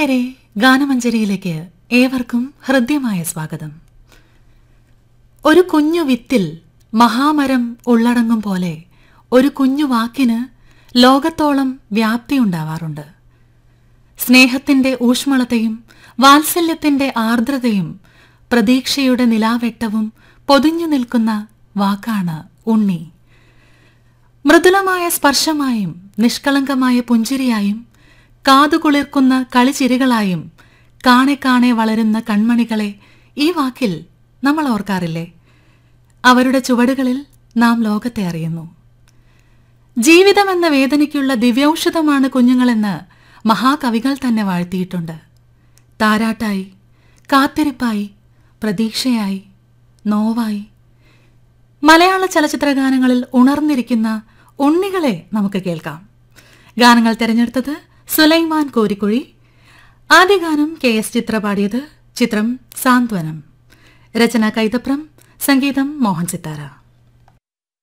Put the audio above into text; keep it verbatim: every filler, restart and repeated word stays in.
പ്രിയരെ, ഗാനമഞ്ജരിയിലേക്ക് ഏവർക്കും ഹൃദ്യമായ സ്വാഗതം. ഒരു കുഞ്ഞു വിത്തിൽ മഹാമരം ഉള്ളടങ്ങും പോലെ ഒരു കുഞ്ഞു വാക്കിന് ലോകത്തോളം വ്യാപ്തിയുണ്ടാവാറുണ്ട്. സ്നേഹത്തിന്റെ ഊഷ്മളതയും വാത്സല്യത്തിന്റെ ആർദ്രതയും പ്രതീക്ഷയുടെ നിലാവെട്ടവും പൊതിഞ്ഞു നിൽക്കുന്ന വാക്കാണ് ഉണ്ണി. മൃദുലമായ സ്പർശമായും നിഷ്കളങ്കമായ പുഞ്ചിരിയായും കാതുകുളിർക്കുന്ന കളിച്ചിരികളായും കാണെ കാണെ വളരുന്ന കൺമണികളെ ഈ വാക്കിൽ നമ്മൾ ഓർക്കാറില്ലേ? അവരുടെ ചുവടുകളിൽ നാം ലോകത്തെ അറിയുന്നു. ജീവിതമെന്ന വേദനയ്ക്കുള്ള ദിവ്യൌഷധമാണ് കുഞ്ഞുങ്ങളെന്ന് മഹാകവികൾ തന്നെ വാഴ്ത്തിയിട്ടുണ്ട്. താരാട്ടായി, കാത്തിരിപ്പായി, പ്രതീക്ഷയായി, നോവായി. മലയാള ചലച്ചിത്ര ഗാനങ്ങളിൽ ഉണർന്നിരിക്കുന്ന ഉണ്ണികളെ നമുക്ക് കേൾക്കാം. ഗാനങ്ങൾ തിരഞ്ഞെടുത്തത് സുലൈമാൻ കോരിക്കുഴി. ആദ്യ ഗാനം കെ എസ് ചിത്ര പാടിയത്. ചിത്രം സാന്ത്വനം. രചന കൈതപ്രം, സംഗീതം മോഹൻ സിത്താര.